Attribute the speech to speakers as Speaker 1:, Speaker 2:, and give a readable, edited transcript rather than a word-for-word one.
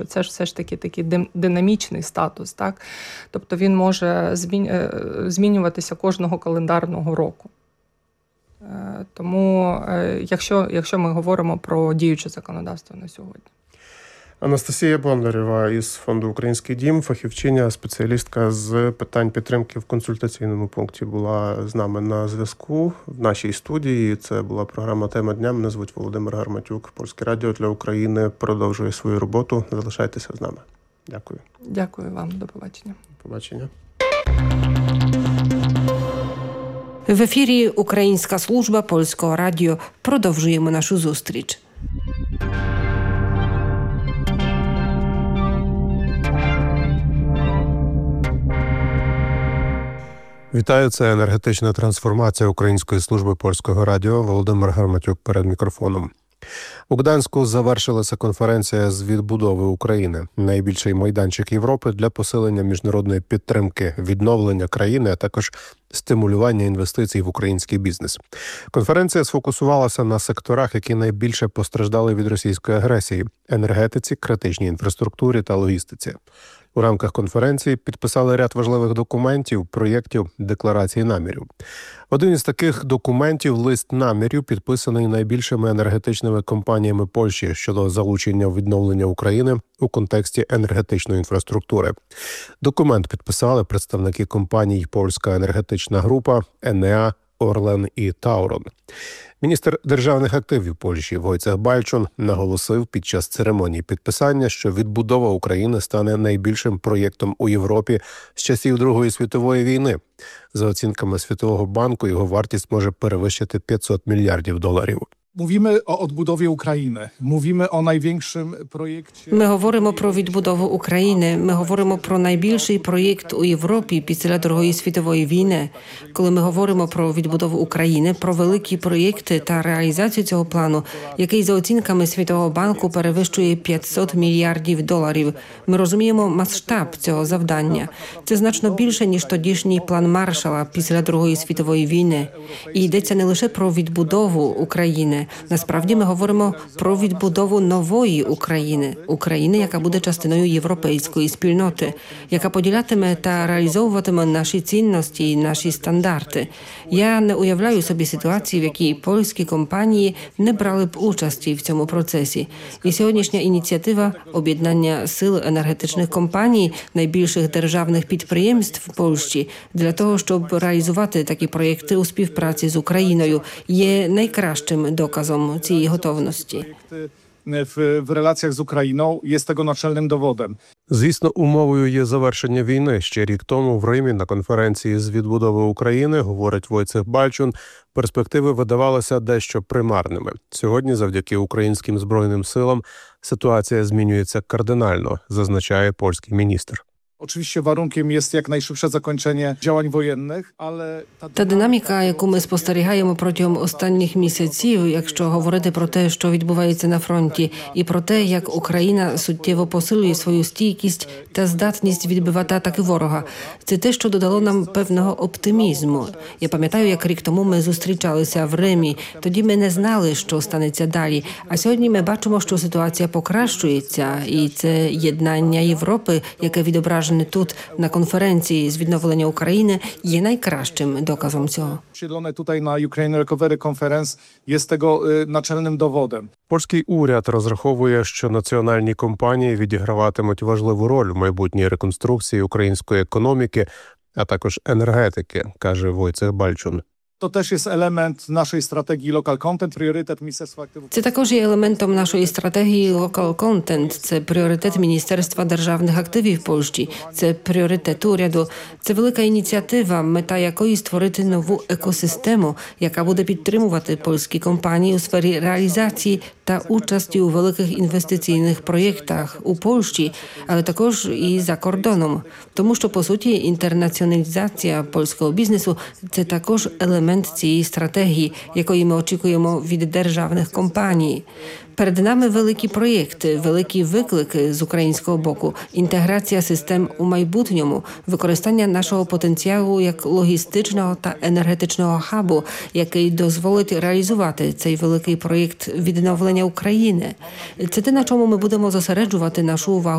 Speaker 1: це ж все ж таки такий динамічний статус, так? Тобто він може змінюватися кожного календарного року. Тому, якщо ми говоримо про діюче законодавство на сьогодні.
Speaker 2: Анастасія Бондарєва із Фонду «Український дім», фахівчиня, спеціалістка з питань підтримки в консультаційному пункті, була з нами на зв'язку в нашій студії. Це була програма «Тема дня». Мене звуть Володимир Гарматюк. Польське радіо для України продовжує свою роботу. Залишайтеся з нами. Дякую.
Speaker 1: Дякую вам. До побачення.
Speaker 2: До побачення.
Speaker 3: В ефірі Українська служба Польського радіо. Продовжуємо нашу зустріч.
Speaker 2: Вітаю, це енергетична трансформація Української служби Польського радіо. Володимир Гарматюк перед мікрофоном. У Гданську завершилася конференція з відбудови України. Найбільший майданчик Європи для посилення міжнародної підтримки, відновлення країни, а також стимулювання інвестицій в український бізнес. Конференція сфокусувалася на секторах, які найбільше постраждали від російської агресії – енергетиці, критичній інфраструктурі та логістиці. У рамках конференції підписали ряд важливих документів, проєктів, декларацій намірів. Один із таких документів – лист намірів, підписаний найбільшими енергетичними компаніями Польщі щодо залучення відновлення України у контексті енергетичної інфраструктури. Документ підписали представники компаній «Польська енергетична група», «Енеа», «Орлен» і «Таурон». Міністр державних активів Польщі Войцех Балчун наголосив під час церемонії підписання, що відбудова України стане найбільшим проєктом у Європі з часів Другої світової війни. За оцінками Світового банку, його вартість може перевищити $500 мільярдів.
Speaker 4: Mówimy o odbudowie Ukrainy. Mówimy o największym projekcie.
Speaker 3: Ми говоримо про відбудову України. Ми говоримо про найбільший проєкт у Європі після Другої світової війни. Коли ми говоримо про відбудову України, про великі проєкти та реалізацію цього плану, який за оцінками Світового банку перевищує $500 мільярдів. Ми розуміємо масштаб цього завдання. Це значно більше, ніж тодішній план Маршалла після Другої світової війни. І йдеться не лише про відбудову України. Насправді ми говоримо про відбудову нової України. України, яка буде частиною європейської спільноти, яка поділятиме та реалізовуватиме наші цінності і наші стандарти. Я не уявляю собі ситуації, в якій польські компанії не брали б участі в цьому процесі. І сьогоднішня ініціатива об'єднання сил енергетичних компаній, найбільших державних підприємств в Польщі, для того, щоб реалізувати такі проєкти у співпраці з Україною, є найкращим доказом цієї готовності.
Speaker 4: В реляціях з Україною є tego naczelnym dowodem.
Speaker 2: Звісно, умовою є завершення війни. Ще рік тому в Римі на конференції з відбудови України, говорить Войцех Балчун, перспективи видавалися дещо примарними. Сьогодні, завдяки українським Збройним силам, ситуація змінюється кардинально, зазначає польський міністр.
Speaker 4: Oczywiście warunkiem jest jak najszybsze zakończenie działań wojennych, ale
Speaker 3: та динаміка, яку ми спостерігаємо протягом останніх місяців, якщо говорити про те, що відбувається на фронті, і про те, як Україна суттєво посилює свою стійкість та здатність відбивати атаки ворога, це те, що додало нам певного оптимізму. Я пам'ятаю, як рік тому ми зустрічалися в Римі, тоді ми не знали, що станеться далі, а сьогодні ми бачимо, що ситуація покращується, і це єднання Європи, яке відображено тут на конференції з відновлення України, є найкращим доказом цього.
Speaker 4: Siedlone tutaj na Ukraine Recovery Conference jest tego naczelnym dowodem.
Speaker 2: Польський уряд розраховує, що національні компанії відіграватимуть важливу роль в майбутній реконструкції української економіки, а також енергетики, каже Войцех Балчун.
Speaker 4: To też jest element naszej strategii Local Content, priorytet Ministerstwa Aktywów.
Speaker 3: Це також є елементом нашої стратегії Local Content. Це пріоритет Міністерства державних активів Польщі. Це пріоритет уряду. Це велика ініціатива, мета якої створити нову екосистему, яка буде підтримувати польські компанії у сфері реалізації та участі у великих інвестиційних проєктах у Польщі, але також і за кордоном. Тому що, по суті, інтернаціоналізація польського бізнесу – це також елемент цієї стратегії, якої ми очікуємо від державних компаній. Перед нами великі проєкти, великі виклики з українського боку, інтеграція систем у майбутньому, використання нашого потенціалу як логістичного та енергетичного хабу, який дозволить реалізувати цей великий проєкт відновлення України. Це те, на чому ми будемо зосереджувати нашу увагу